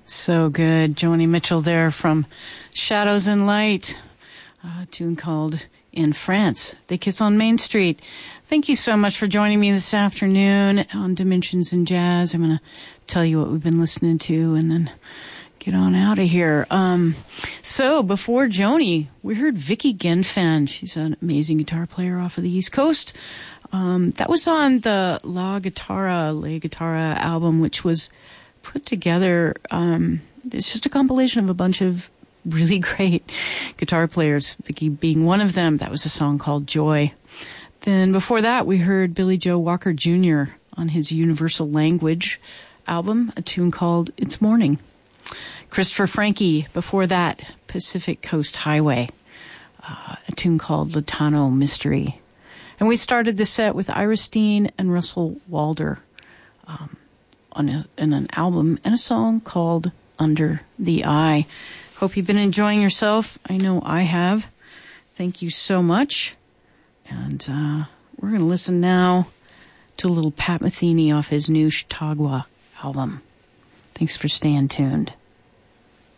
So good. Joni Mitchell there from Shadows and Light, a tune called In France. They Kiss on Main Street. Thank you so much for joining me this afternoon on Dimensions in Jazz. I'm going to tell you what we've been listening to and then get on out of here. So before Joni, we heard Vicky Genfen. She's an amazing guitar player off of the East Coast. That was on the La Guitarra album, which was put together. It's just a compilation of a bunch of really great guitar players, Vicky being one of them. That was a song called Joy. Then before that, we heard Billy Joe Walker Jr. on his Universal Language album, a tune called It's Morning. Christopher Franke, before that, Pacific Coast Highway, a tune called Latano Mystery. And we started the set with Ira Steen and Russell Walder in an album and a song called Under the Eye. Hope you've been enjoying yourself. I know I have. Thank you so much. And we're going to listen now to a little Pat Metheny off his new Chautauqua album. Thanks for staying tuned.